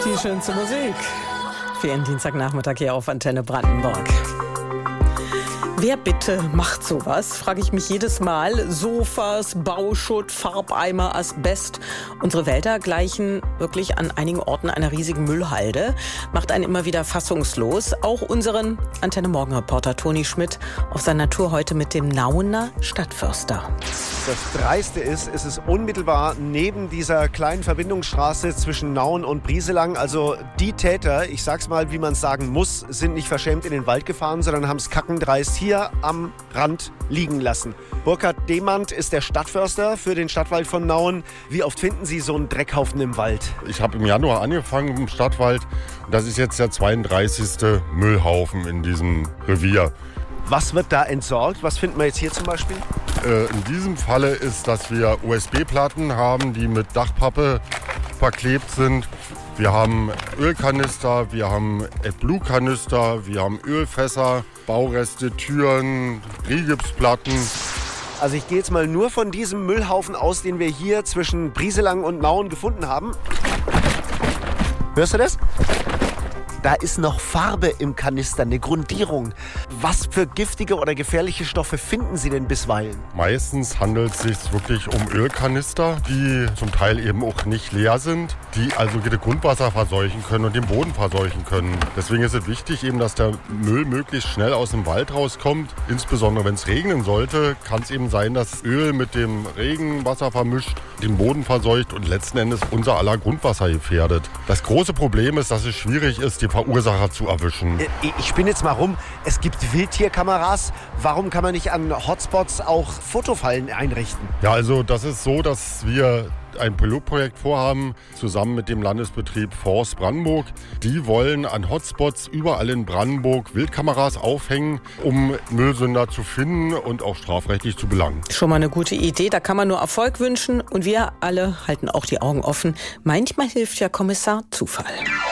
Die schönste Musik für Ihren Dienstagnachmittag hier auf Antenne Brandenburg. Wer bitte macht sowas, frage ich mich jedes Mal. Sofas, Bauschutt, Farbeimer, Asbest. Unsere Wälder gleichen wirklich an einigen Orten einer riesigen Müllhalde. Macht einen immer wieder fassungslos. Auch unseren Antenne Morgen-Reporter Toni Schmidt auf seiner Tour heute mit dem Nauener Stadtförster. Das Dreiste ist, es ist unmittelbar neben dieser kleinen Verbindungsstraße zwischen Nauen und Brieselang. Also die Täter, ich sag's mal, wie man es sagen muss, sind nicht verschämt in den Wald gefahren, sondern haben es kackendreist hier am Rand liegen lassen. Burkhard Demand ist der Stadtförster für den Stadtwald von Nauen. Wie oft finden Sie so einen Dreckhaufen im Wald? Ich habe im Januar angefangen im Stadtwald. Das ist jetzt der 32. Müllhaufen in diesem Revier. Was wird da entsorgt? Was finden wir jetzt hier zum Beispiel? In diesem Falle ist, dass wir USB-Platten haben, die mit Dachpappe verklebt sind. Wir haben Ölkanister, wir haben AdBlue-Kanister, wir haben Ölfässer, Baureste, Türen, Rigipsplatten. Also ich gehe jetzt mal nur von diesem Müllhaufen aus, den wir hier zwischen Brieselang und Nauen gefunden haben. Hörst du das? Da ist noch Farbe im Kanister, eine Grundierung. Was für giftige oder gefährliche Stoffe finden Sie denn bisweilen? Meistens handelt es sich wirklich um Ölkanister, die zum Teil eben auch nicht leer sind, die also das Grundwasser verseuchen können und den Boden verseuchen können. Deswegen ist es wichtig, eben, dass der Müll möglichst schnell aus dem Wald rauskommt. Insbesondere wenn es regnen sollte, kann es eben sein, dass Öl mit dem Regenwasser vermischt, den Boden verseucht und letzten Endes unser aller Grundwasser gefährdet. Das große Problem ist, dass es schwierig ist, die Verursacher zu erwischen. Ich spinne jetzt mal rum. Es gibt Wildtierkameras. Warum kann man nicht an Hotspots auch Fotofallen einrichten? Ja, also das ist so, dass wir ein Pilotprojekt vorhaben, zusammen mit dem Landesbetrieb Forst Brandenburg. Die wollen an Hotspots überall in Brandenburg Wildkameras aufhängen, um Müllsünder zu finden und auch strafrechtlich zu belangen. Schon mal eine gute Idee, da kann man nur Erfolg wünschen. Und wir alle halten auch die Augen offen. Manchmal hilft ja Kommissar Zufall.